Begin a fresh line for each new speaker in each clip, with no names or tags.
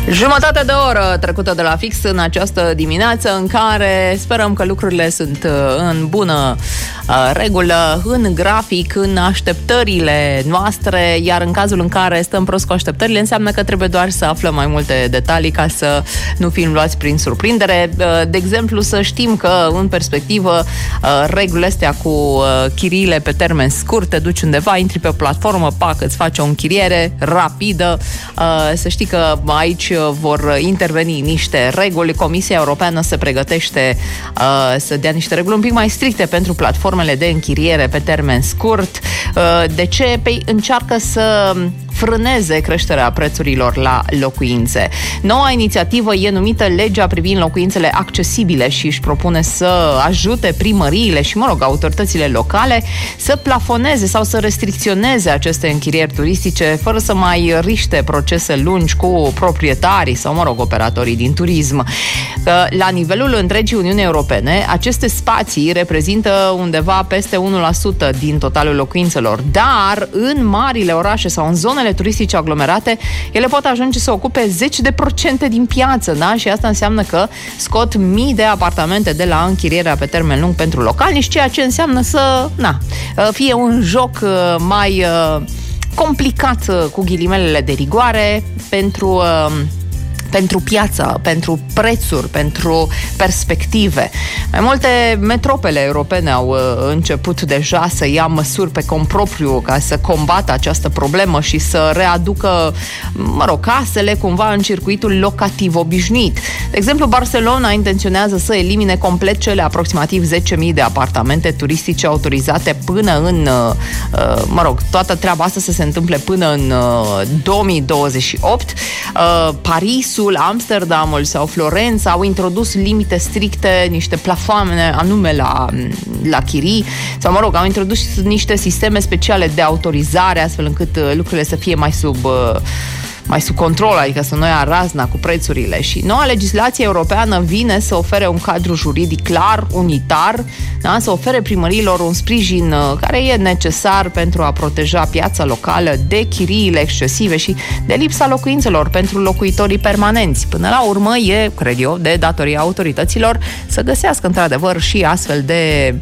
Jumătate de oră trecută de la fix în această dimineață în care sperăm că lucrurile sunt în bună regulă, în grafic, în așteptările noastre, iar în cazul în care stăm prost cu așteptările, înseamnă că trebuie doar să aflăm mai multe detalii ca să nu fim luați prin surprindere. De exemplu, să știm că, în perspectivă, regulile astea cu chiriile pe termen scurt, te duci undeva, intri pe o platformă, pac, îți face o închiriere rapidă. Să știi că aici vor interveni niște reguli. Comisia Europeană se pregătește să dea niște reguli un pic mai stricte pentru platformele de închiriere pe termen scurt. De ce? Păi încearcă să frâneze creșterea prețurilor la locuințe. Noua inițiativă e numită Legea privind locuințele accesibile și își propune să ajute primăriile și, autoritățile locale să plafoneze sau să restricționeze aceste închirieri turistice fără să mai riște procese lungi cu proprietarii sau, operatorii din turism. La nivelul întregii Uniuni Europene, aceste spații reprezintă undeva peste 1% din totalul locuințelor, dar în marile orașe sau în zonele turistice aglomerate, ele pot ajunge să ocupe 10% din piață, da? Și asta înseamnă că scot mii de apartamente de la închirierea pe termen lung pentru localnici, ceea ce înseamnă să fie un joc mai complicat, cu ghilimelele de rigoare, pentru piață, pentru prețuri, pentru perspective. Mai multe metropole europene au început deja să ia măsuri pe cont propriu ca să combată această problemă și să readucă, casele cumva în circuitul locativ obișnuit. De exemplu, Barcelona intenționează să elimine complet cele aproximativ 10.000 de apartamente turistice autorizate până în, toată treaba asta să se întâmple până în 2028. Parisul, Amsterdamul sau Florența au introdus limite stricte, niște plafoane anume la chirii sau, au introdus niște sisteme speciale de autorizare astfel încât lucrurile să fie mai sub control, adică să nu ia razna cu prețurile. Și noua legislație europeană vine să ofere un cadru juridic clar, unitar, da? Să ofere primăriilor un sprijin care e necesar pentru a proteja piața locală de chiriile excesive și de lipsa locuințelor pentru locuitorii permanenți. Până la urmă e, cred eu, de datoria autorităților să găsească într-adevăr și astfel de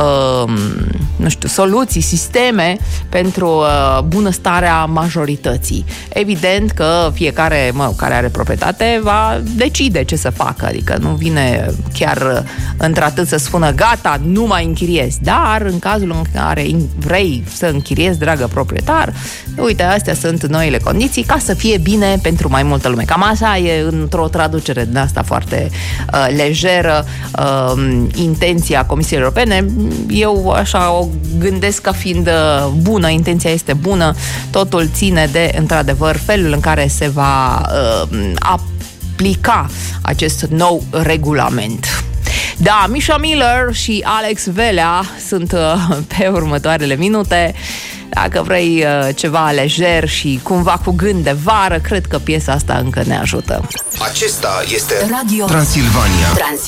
soluții, sisteme pentru bunăstarea majorității. Evident că fiecare, care are proprietate, va decide ce să facă, adică nu vine chiar într-atât să spună gata, nu mai închiriezi, dar în cazul în care vrei să închiriezi, dragă proprietar, uite, astea sunt noile condiții ca să fie bine pentru mai multă lume. Cam așa e, într-o traducere din asta foarte lejeră, intenția Comisiei Europene. Eu așa o gândesc ca fiind bună, intenția este bună, totul ține de, într-adevăr, felul în care se va aplica acest nou regulament. Da, Misha Miller și Alex Velea sunt pe următoarele minute. Dacă vrei ceva lejer și cumva cu gând de vară, cred că piesa asta încă ne ajută.
Acesta este Radio Transilvania.